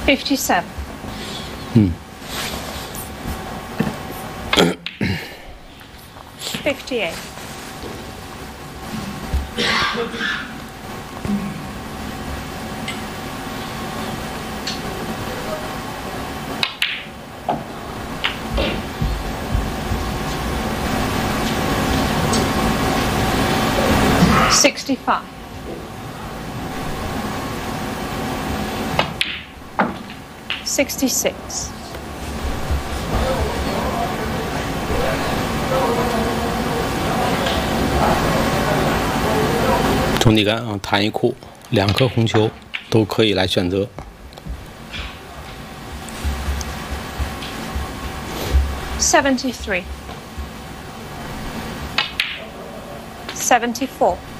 57. 58. 65. 66. 中底杆啊，弹一库，2颗红球都可以来选择。 73. 74.